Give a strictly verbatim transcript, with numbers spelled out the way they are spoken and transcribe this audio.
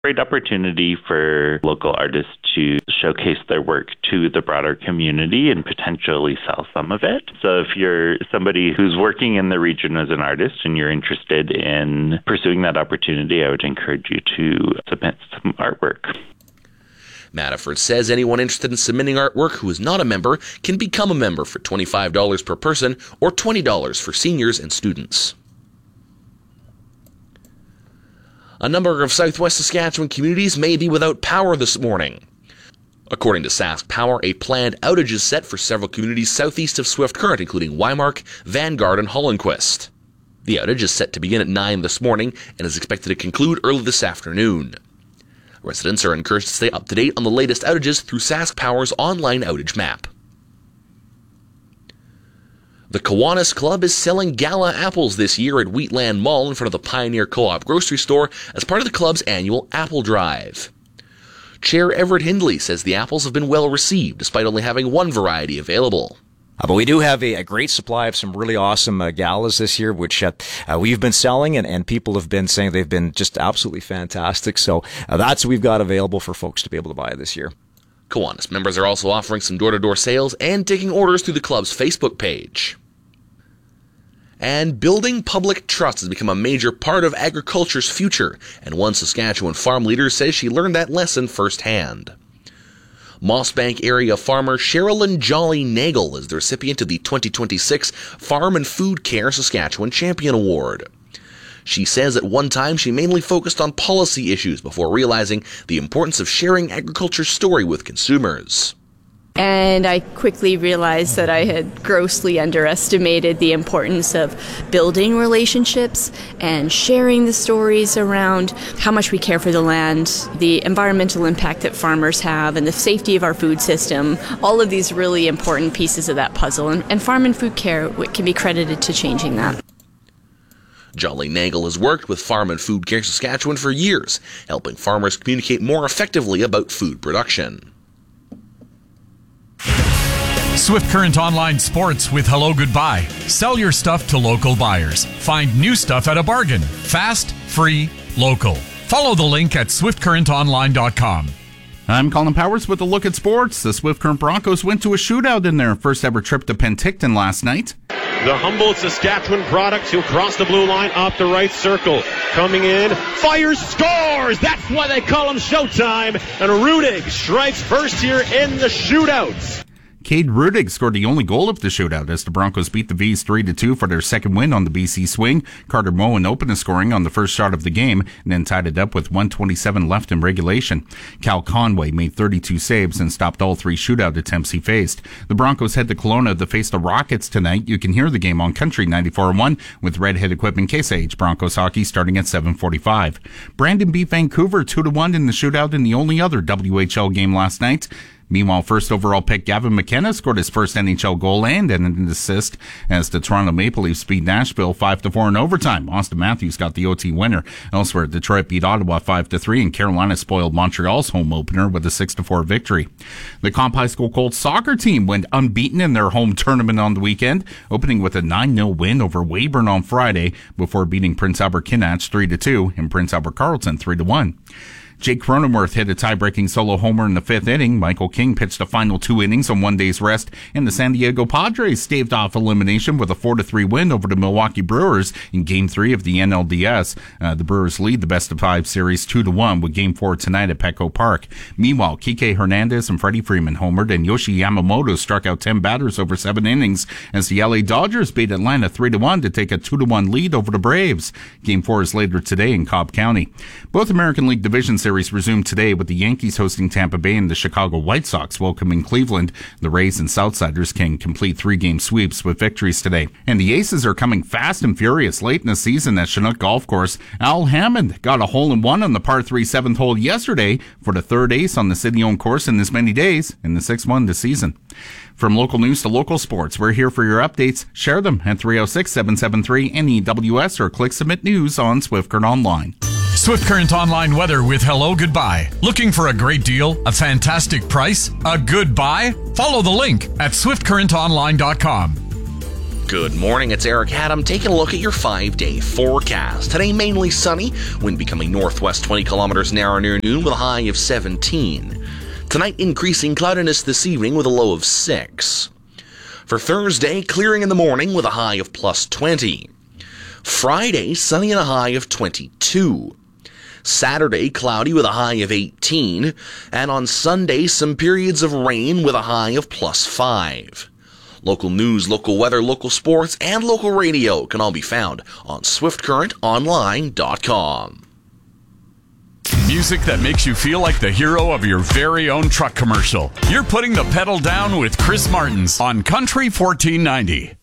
Great opportunity for local artists to showcase their work to the broader community and potentially sell some of it. So if you're somebody who's working in the region as an artist and you're interested in pursuing that opportunity, I would encourage you to submit some artwork. Mattaford says anyone interested in submitting artwork who is not a member can become a member for twenty-five dollars per person or twenty dollars for seniors and students. A number of southwest Saskatchewan communities may be without power this morning. According to Sask Power, a planned outage is set for several communities southeast of Swift Current, including Wymark, Vanguard, and Hollenquist. The outage is set to begin at nine this morning and is expected to conclude early this afternoon. Residents are encouraged to stay up to date on the latest outages through Sask Power's online outage map. The Kiwanis Club is selling gala apples this year at Wheatland Mall in front of the Pioneer Co-op grocery store as part of the club's annual apple drive. Chair Everett Hindley says the apples have been well received despite only having one variety available. Uh, but we do have a, a great supply of some really awesome uh, galas this year, which uh, uh, we've been selling, and, and people have been saying they've been just absolutely fantastic. So uh, that's what we've got available for folks to be able to buy this year. Kiwanis members are also offering some door-to-door sales and taking orders through the club's Facebook page. And building public trust has become a major part of agriculture's future, and one Saskatchewan farm leader says she learned that lesson firsthand. Mossbank area farmer Sherilyn Jolly Nagel is the recipient of the twenty twenty-six Farm and Food Care Saskatchewan Champion Award. She says at one time she mainly focused on policy issues before realizing the importance of sharing agriculture's story with consumers. And I quickly realized that I had grossly underestimated the importance of building relationships and sharing the stories around how much we care for the land, the environmental impact that farmers have, and the safety of our food system. All of these really important pieces of that puzzle. And, and Farm and Food Care can be credited to changing that. Jolly Nagel has worked with Farm and Food Care Saskatchewan for years, helping farmers communicate more effectively about food production. Swift Current Online Sports with Hello Goodbye. Sell your stuff to local buyers. Find new stuff at a bargain. Fast, free, local. Follow the link at swift current online dot com. I'm Colin Powers with a look at sports. The Swift Current Broncos went to a shootout in their first ever trip to Penticton last night. The Humboldt Saskatchewan product who crossed the blue line off the right circle. Coming in, fires, scores! That's why they call him Showtime. And Rudig strikes first here in the shootout. Cade Rudig scored the only goal of the shootout as the Broncos beat the V's three to two for their second win on the B C Swing. Carter Moen opened the scoring on the first shot of the game and then tied it up with one twenty-seven left in regulation. Cal Conway made thirty-two saves and stopped all three shootout attempts he faced. The Broncos head to Kelowna to face the Rockets tonight. You can hear the game on Country ninety-four point one with Red Hit Equipment Case H Broncos hockey starting at seven forty-five. Brandon beat Vancouver two to one in the shootout in the only other W H L game last night. Meanwhile, first overall pick Gavin McKenna scored his first N H L goal and an assist as the Toronto Maple Leafs beat Nashville five to four in overtime. Austin Matthews got the O T winner. Elsewhere, Detroit beat Ottawa five to three and Carolina spoiled Montreal's home opener with a six to four victory. The Comp High School Colts soccer team went unbeaten in their home tournament on the weekend, opening with a nine nil win over Weyburn on Friday before beating Prince Albert Kinatch three to two and Prince Albert Carleton three to one. Jake Cronenworth hit a tie-breaking solo homer in the fifth inning. Michael King pitched the final two innings on one day's rest, and the San Diego Padres staved off elimination with a four to three win over the Milwaukee Brewers in Game three of the N L D S. Uh, the Brewers lead the best-of-five series two to one with Game four tonight at Petco Park. Meanwhile, Kike Hernandez and Freddie Freeman homered, and Yoshi Yamamoto struck out ten batters over seven innings as the L A Dodgers beat Atlanta three to one to take a two to one lead over the Braves. Game four is later today in Cobb County. Both American League Division Series resumed today with the Yankees hosting Tampa Bay and the Chicago White Sox welcoming Cleveland. The Rays and Southsiders can complete three-game sweeps with victories today. And the Aces are coming fast and furious late in the season at Chinook Golf Course. Al Hammond got a hole-in-one on the par three seventh hole yesterday for the third ace on the city-owned course in as many days in the sixth one this season. From local news to local sports, we're here for your updates. Share them at three oh six, seven seven three, N E W S or click Submit News on Swift Current Online. Swift Current Online weather with Hello Goodbye. Looking for a great deal, a fantastic price, a good buy? Follow the link at swift current online dot com. Good morning, it's Eric Haddam taking a look at your five-day forecast. Today, mainly sunny, wind becoming northwest twenty kilometers an hour near noon with a high of seventeen. Tonight, increasing cloudiness this evening with a low of six. For Thursday, clearing in the morning with a high of plus twenty. Friday, sunny and a high of twenty-two. Saturday, cloudy with a high of eighteen. And on Sunday, some periods of rain with a high of plus five. Local news, local weather, local sports, and local radio can all be found on swift current online dot com. Music that makes you feel like the hero of your very own truck commercial. You're putting the pedal down with Chris Martins on Country fourteen ninety.